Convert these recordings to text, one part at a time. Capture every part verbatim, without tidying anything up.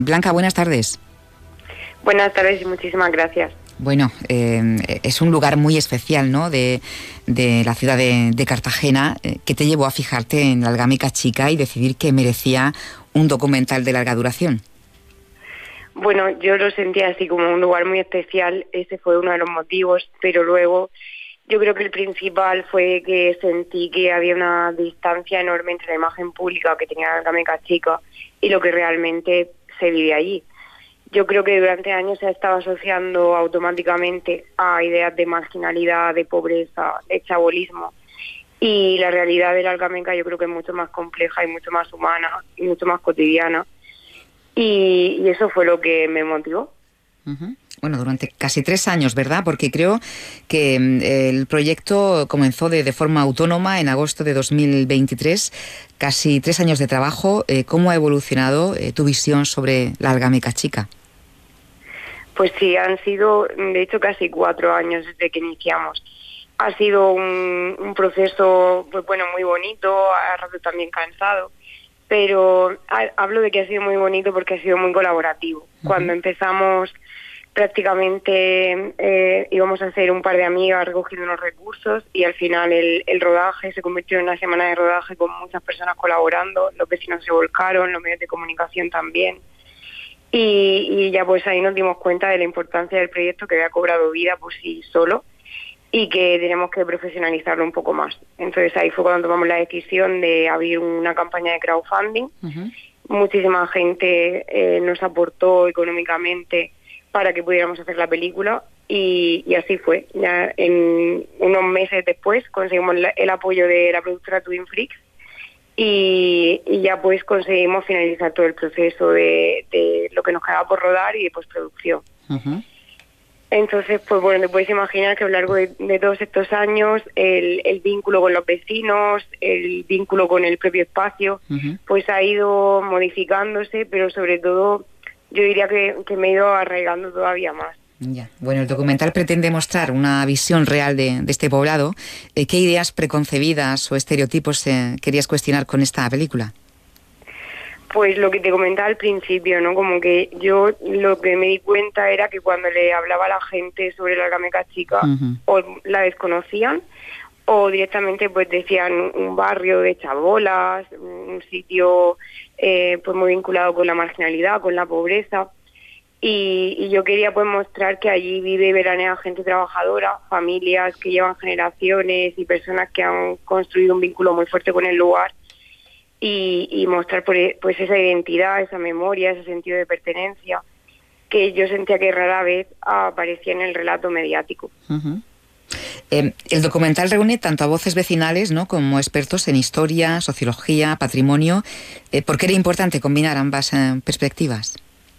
Blanca, buenas tardes. Buenas tardes y muchísimas gracias. Bueno, eh, es un lugar muy especial, ¿no?, de, de la ciudad de, de Cartagena, eh, que te llevó a fijarte en la Algámica Chica y decidir que merecía un documental de larga duración. Bueno, yo lo sentía así como un lugar muy especial, ese fue uno de los motivos, pero luego yo creo que el principal fue que sentí que había una distancia enorme entre la imagen pública que tenía la Algámica Chica y lo que realmente se vive allí. Yo creo que durante años se ha estado asociando automáticamente a ideas de marginalidad, de pobreza, de chabolismo. Y la realidad de la Algámica yo creo que es mucho más compleja y mucho más humana y mucho más cotidiana. Y, y eso fue lo que me motivó. Uh-huh. Bueno, durante casi tres años, ¿verdad? Porque creo que eh, el proyecto comenzó de, de forma autónoma en agosto de dos mil veintitrés. Casi tres años de trabajo. Eh, ¿Cómo ha evolucionado eh, tu visión sobre la Algámica Chica? Pues sí, han sido, de hecho, casi cuatro años desde que iniciamos. Ha sido un, un proceso, pues bueno, muy bonito, a rato también cansado, pero ha, hablo de que ha sido muy bonito porque ha sido muy colaborativo. Uh-huh. Cuando empezamos, prácticamente eh, íbamos a hacer un par de amigas recogiendo unos recursos y al final el, el rodaje se convirtió en una semana de rodaje con muchas personas colaborando, los vecinos se volcaron, los medios de comunicación también. Y, y ya pues ahí nos dimos cuenta de la importancia del proyecto, que había cobrado vida por sí solo y que teníamos que profesionalizarlo un poco más. Entonces ahí fue cuando tomamos la decisión de abrir una campaña de crowdfunding. Uh-huh. Muchísima gente eh, nos aportó económicamente para que pudiéramos hacer la película y, y así fue. Ya en unos meses después conseguimos la, el apoyo de la productora Twin Freaks. Y, y ya pues conseguimos finalizar todo el proceso de, de lo que nos quedaba por rodar y de postproducción. Uh-huh. Entonces, pues bueno, te puedes imaginar que a lo largo de, de todos estos años el, el vínculo con los vecinos, el vínculo con el propio espacio, uh-huh. pues ha ido modificándose, pero sobre todo yo diría que, que me he ido arraigando todavía más. Ya. Bueno, el documental pretende mostrar una visión real de, de este poblado. Eh, ¿Qué ideas preconcebidas o estereotipos eh, querías cuestionar con esta película? Pues lo que te comentaba al principio, ¿no? Como que yo lo que me di cuenta era que cuando le hablaba a la gente sobre la Algámica Chica, uh-huh. o la desconocían, o directamente pues decían un barrio de chabolas, un sitio eh, pues muy vinculado con la marginalidad, con la pobreza. Y, y yo quería pues mostrar que allí vive y veranea gente trabajadora, familias que llevan generaciones y personas que han construido un vínculo muy fuerte con el lugar y, y mostrar pues esa identidad, esa memoria, ese sentido de pertenencia que yo sentía que rara vez aparecía en el relato mediático. Uh-huh. Eh, el documental reúne tanto a voces vecinales, ¿no?, como expertos en historia, sociología, patrimonio. Eh, ¿Por qué era importante combinar ambas eh, perspectivas?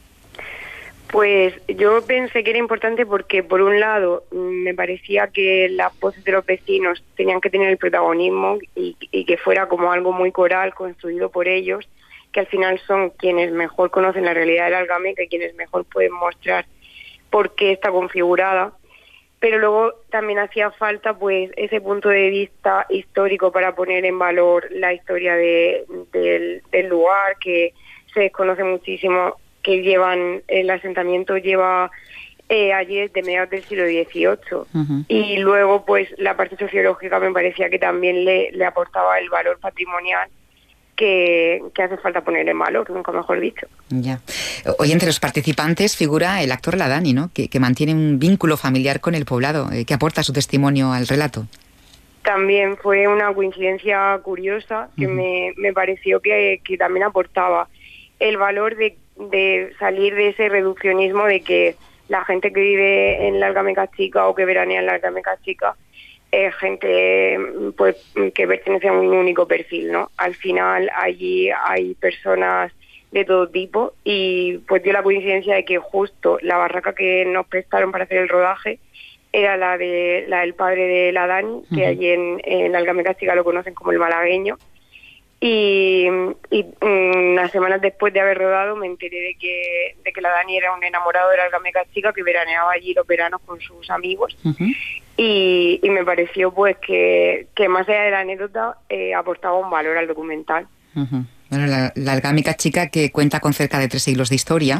Pues yo pensé que era importante porque, por un lado, me parecía que las voces de los vecinos tenían que tener el protagonismo y, y que fuera como algo muy coral, construido por ellos, que al final son quienes mejor conocen la realidad de la Algámica y quienes mejor pueden mostrar por qué está configurada. Pero luego también hacía falta pues ese punto de vista histórico para poner en valor la historia de, de, del lugar, que se desconoce muchísimo, que llevan, el asentamiento lleva eh, allí desde mediados del siglo dieciocho. Uh-huh. Y luego, pues, la parte sociológica me parecía que también le, le aportaba el valor patrimonial que, que hace falta poner en valor, nunca mejor dicho. Ya. Hoy entre los participantes figura el actor La Dani, ¿no?, que, que mantiene un vínculo familiar con el poblado, eh, que aporta su testimonio al relato. También fue una coincidencia curiosa que uh-huh. me, me pareció que, que también aportaba el valor de de salir de ese reduccionismo de que la gente que vive en la Algámica Chica o que veranea en la Algámica Chica es gente pues que pertenece a un único perfil, ¿no? Al final allí hay personas de todo tipo y pues dio la coincidencia de que justo la barraca que nos prestaron para hacer el rodaje era la de la del padre de la Dani, uh-huh. que allí en, en la Algámica Chica lo conocen como el malagueño. Y, y unas semanas después de haber rodado me enteré de que, de que la Dani era un enamorado de la Algámica Chica que veraneaba allí los veranos con sus amigos. Uh-huh. y, y me pareció pues que, que más allá de la anécdota eh, aportaba un valor al documental. Uh-huh. Bueno, la, la Algámica Chica, que cuenta con cerca de tres siglos de historia,